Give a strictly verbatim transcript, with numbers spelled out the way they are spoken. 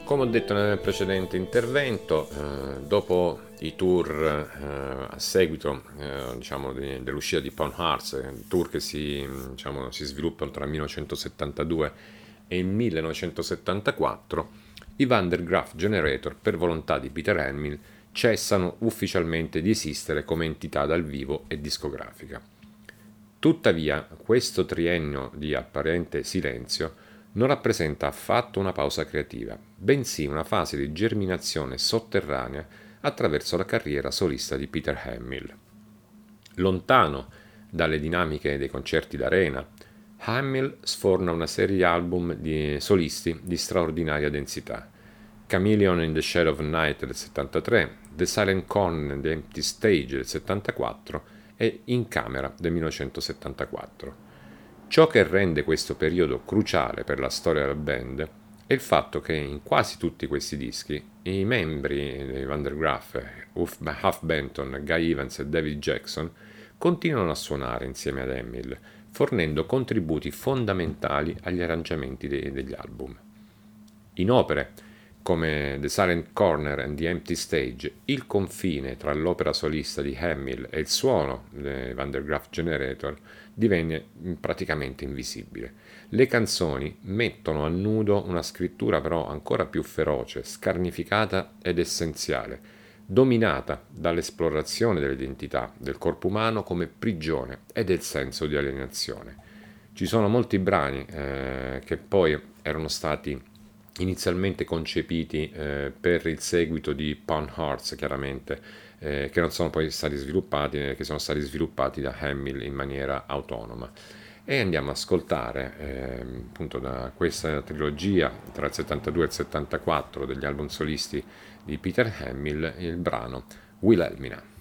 Come ho detto nel precedente intervento, eh, dopo i tour eh, a seguito eh, diciamo, de- dell'uscita di Pawn Hearts, eh, tour che si, diciamo, si sviluppano tra il millenovecentosettantadue e il millenovecentosettantaquattro, i Van der Graaf Generator, per volontà di Peter Hamill, cessano ufficialmente di esistere come entità dal vivo e discografica. Tuttavia, questo triennio di apparente silenzio non rappresenta affatto una pausa creativa, bensì una fase di germinazione sotterranea attraverso la carriera solista di Peter Hamill. Lontano dalle dinamiche dei concerti d'arena, Hamill sforna una serie di album di solisti di straordinaria densità. Chameleon in the Shadow of Night del settantatré, The Silent Corner and the Empty Stage del settantaquattro e In Camera del millenovecentosettantaquattro. Ciò che rende questo periodo cruciale per la storia della band è il fatto che in quasi tutti questi dischi i membri dei Van der Graaf, Huff Benton, Guy Evans e David Jackson, continuano a suonare insieme ad Hamill, fornendo contributi fondamentali agli arrangiamenti de- degli album. In opere come The Silent Corner and the Empty Stage, il confine tra l'opera solista di Hamill e il suono dei Van der Graaf Generator divenne praticamente invisibile. Le canzoni mettono a nudo una scrittura però ancora più feroce, scarnificata ed essenziale, dominata dall'esplorazione dell'identità del corpo umano come prigione e del senso di alienazione. Ci sono molti brani eh, che poi erano stati inizialmente concepiti eh, per il seguito di Pawn Hearts, chiaramente, eh, che non sono poi stati sviluppati, eh, che sono stati sviluppati da Hamill in maniera autonoma. E andiamo ad ascoltare eh, appunto da questa trilogia tra il settantadue e il settantaquattro degli album solisti di Peter Hamill il brano Wilhelmina.